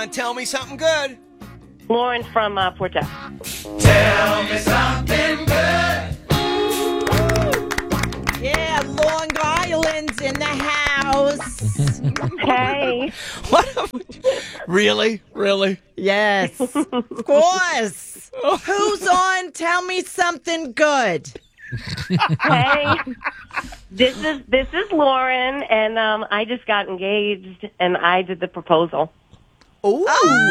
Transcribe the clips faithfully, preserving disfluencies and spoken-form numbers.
on Tell Me Something Good? Lauren from uh, Port Jeff. Tell me something good. Yeah, Long Island's in the house. Hey. What? Really? Really? Yes, of course. Who's on Tell Me Something Good? Hey. This is this is Lauren, and um, I just got engaged, and I did the proposal. Ooh.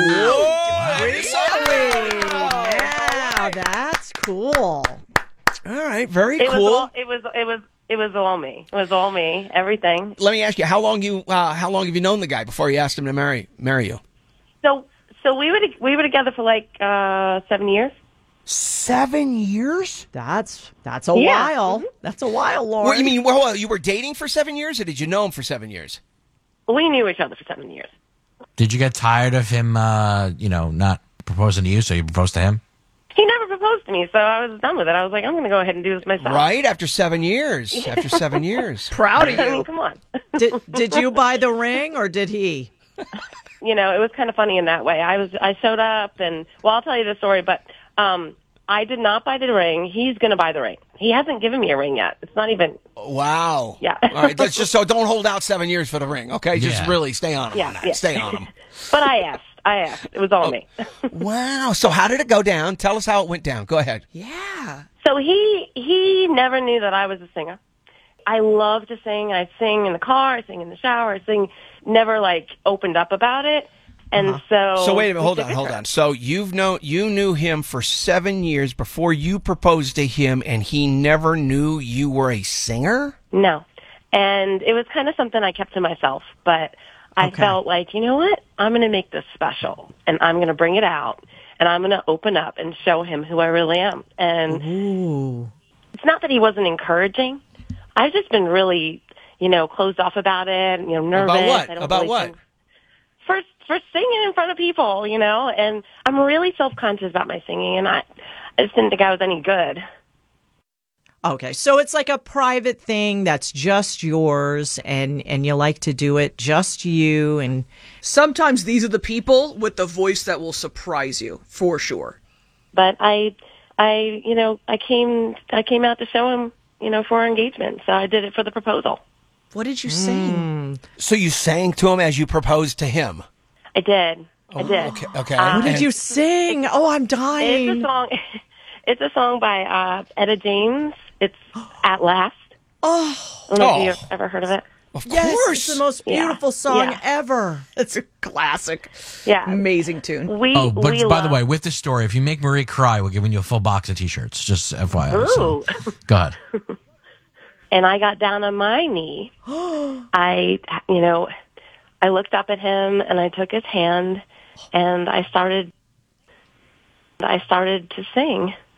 Oh, Really? Wow, that's cool. All right, very It cool. was all, it was it was it was all me. It was all me. Everything. Let me ask you, how long you uh, how long have you known the guy before you asked him to marry marry you? So so we were we were together for like uh, seven years. Seven years? That's that's a Yeah. while. Mhm. That's a while, Lauren. What, you mean well, you were dating for seven years, or did you know him for seven years? We knew each other for seven years. Did you get tired of him, uh, you know, not proposing to you, so you proposed to him? He never proposed to me, so I was done with it. I was like, I'm going to go ahead and do this myself. Right after seven years. After seven years. Proud of I mean, you. come on. Did did you buy the ring or did he? You know, it was kind of funny in that way. I was I showed up, and well, I'll tell you the story, but um, I did not buy the ring. He's going to buy the ring. He hasn't given me a ring yet. It's not even. Wow. Yeah. All right. Let's just so don't hold out seven years for the ring. Okay. Just Yeah. really stay on him. Yeah, on that. yeah. Stay on him. But I asked. I asked. It was all me. Wow. So how did it go down? Tell us how it went down. Go ahead. Yeah. So he he never knew that I was a singer. I love to sing. I sing in the car. I sing in the shower. I sing. Never like opened up about it. And so. So wait a minute. he Hold took on. it Hold for- on. So you've known you knew him for seven years before you proposed to him, and he never knew you were a singer. No. And it was kind of something I kept to myself, but I Okay. felt like, you know what? I'm going to make this special, and I'm going to bring it out, and I'm going to open up and show him who I really am. And Ooh. it's not that he wasn't encouraging. I've just been really, you know, closed off about it, you know, nervous. About what? I don't About really what? sing- For, for singing in front of people, you know, and I'm really self-conscious about my singing, and I, I just didn't think I was any good. Okay, so it's like a private thing that's just yours, and and you like to do it just you, and Sometimes these are the people with the voice that will surprise you, for sure. But I, I, you know, I came, I came out to show him, you know, for our engagement. So I did it for the proposal. What did you sing? So you sang to him as you proposed to him. I did. I did. Okay. Okay. Uh, what did And- you sing? Oh, I'm It's a dying. song. It's a song by uh, Etta James. It's At Last. Oh, I don't know if Oh. you've ever heard of it. Of yes, course. it's the most Yeah, beautiful song yeah. ever. It's a classic. Yeah. Amazing tune. We. Oh, but we by the love- way, with this story, if you make Marie cry, we're giving you a full box of T-shirts. Just F Y I. So, Ooh. go ahead. And I got down on my knee. I, you know, I looked up at him and I took his hand and I started, I started to sing.